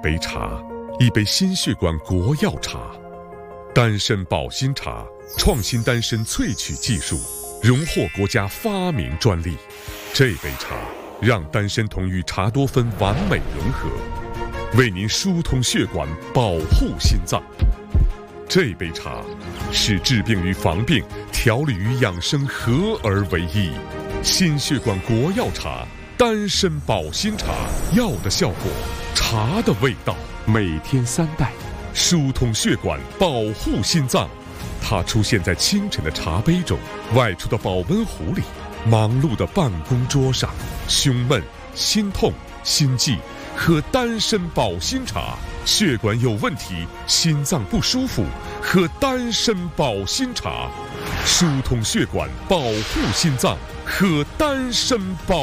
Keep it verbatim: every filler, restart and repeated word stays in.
杯茶，一杯心血管国药茶。丹参保心茶创新丹参萃取技术，荣获国家发明专利。这杯茶让丹参酮与茶多酚完美融合，为您疏通血管，保护心脏。这杯茶是治病与防病、调理与养生合而为一。心血管国药茶，丹参保心茶，药的效果，茶的味道。每天三袋，疏通血管，保护心脏。它出现在清晨的茶杯中，外出的保温壶里，忙碌的办公桌上。胸闷、心痛、心悸，喝丹参保心茶。血管有问题，心脏不舒服，喝丹参保心茶。疏通血管，保护心脏，喝丹参保